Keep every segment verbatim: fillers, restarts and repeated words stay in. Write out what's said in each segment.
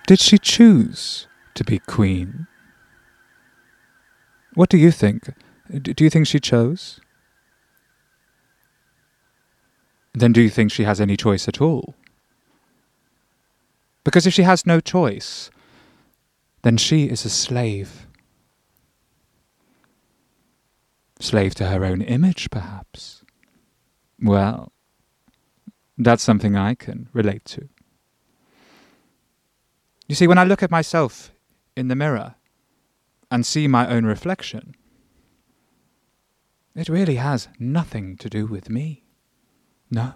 Did she choose to be queen? What do you think? D- do you think she chose? Then do you think she has any choice at all? Because if she has no choice, then she is a slave. Slave to her own image, perhaps. Well, that's something I can relate to. You see, when I look at myself in the mirror and see my own reflection, it really has nothing to do with me. No.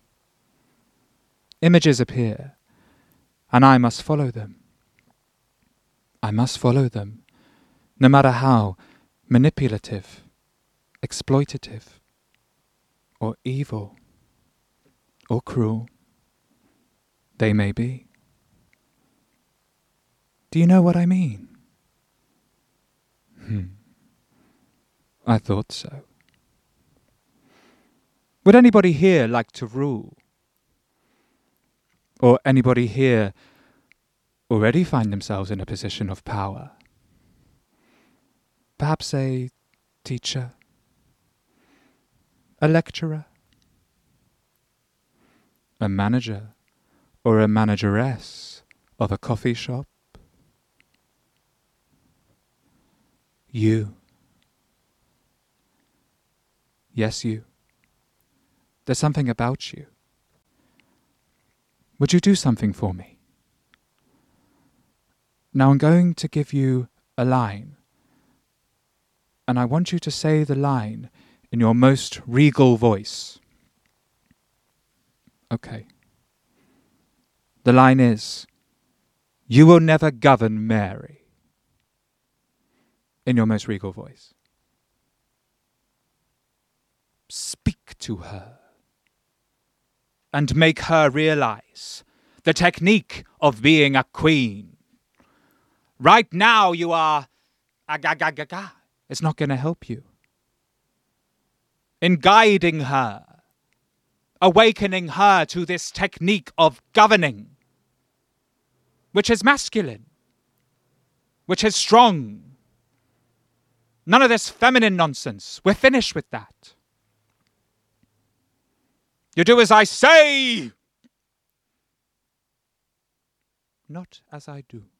Images appear, and I must follow them. I must follow them, no matter how manipulative, exploitative, or evil, or cruel they may be. Do you know what I mean? Hmm. I thought so. Would anybody here like to rule? Or anybody here already find themselves in a position of power? Perhaps a teacher, a lecturer, a manager, or a manageress of a coffee shop? You. Yes, you. There's something about you. Would you do something for me? Now I'm going to give you a line, and I want you to say the line in your most regal voice. Okay. The line is, "You will never govern Mary," in your most regal voice. Speak to her and make her realize the technique of being a queen. Right now you are agagagaga. It's not going to help you. In guiding her, awakening her to this technique of governing, which is masculine, which is strong. None of this feminine nonsense. We're finished with that. You do as I say, not as I do.